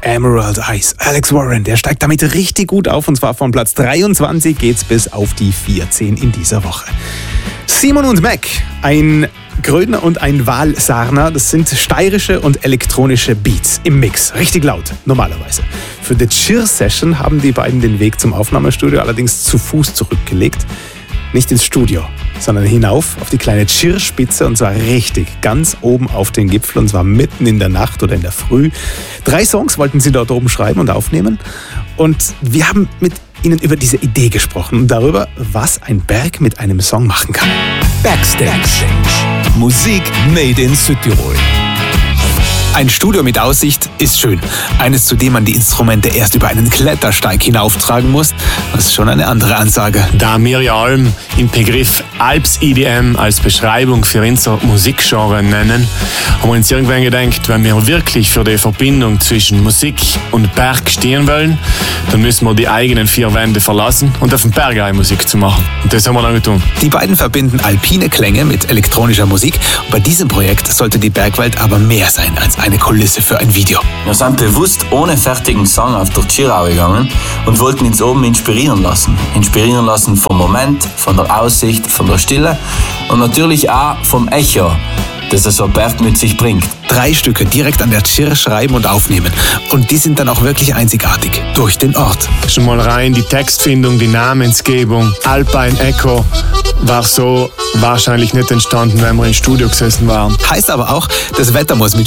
Emerald Eyes. Alex Warren, der steigt damit richtig gut auf, und zwar von Platz 23 geht's bis auf die 14 in dieser Woche. Simon und Mac, ein Grödner und ein Walsarner, das sind steirische und elektronische Beats im Mix. Richtig laut, normalerweise. Für die Cheer-Session haben die beiden den Weg zum Aufnahmestudio allerdings zu Fuß zurückgelegt. Nicht ins Studio, sondern hinauf auf die kleine Cheer-Spitze, und zwar richtig, ganz oben auf den Gipfel, und zwar mitten in der Nacht oder in der Früh. 3 Songs wollten sie dort oben schreiben und aufnehmen, und wir haben mit ihnen über diese Idee gesprochen und darüber, was ein Berg mit einem Song machen kann. Backstage. Musik made in Südtirol. Ein Studio mit Aussicht ist schön. Eines, zu dem man die Instrumente erst über einen Klettersteig hinauftragen muss, das ist schon eine andere Ansage. Da wir ja allem im Begriff Alps EDM als Beschreibung für unser Musikgenre nennen, haben wir uns irgendwann gedacht, wenn wir wirklich für die Verbindung zwischen Musik und Berg stehen wollen, dann müssen wir die eigenen 4 Wände verlassen und auf dem Berg eine Musik zu machen. Und das haben wir dann getan. Die beiden verbinden alpine Klänge mit elektronischer Musik. Und bei diesem Projekt sollte die Bergwelt aber mehr sein als eine Kulisse für ein Video. Wir sind bewusst ohne fertigen Song auf der Chirau gegangen und wollten uns oben inspirieren lassen. Inspirieren lassen vom Moment, von der Aussicht, von der Stille und natürlich auch vom Echo, das so ein Berg mit sich bringt. 3 Stücke direkt an der Chir schreiben und aufnehmen. Und die sind dann auch wirklich einzigartig. Durch den Ort. Schon mal rein die Textfindung, die Namensgebung, Alpine Echo war so wahrscheinlich nicht entstanden, wenn wir im Studio gesessen waren. Heißt aber auch, das Wetter muss mitspielen.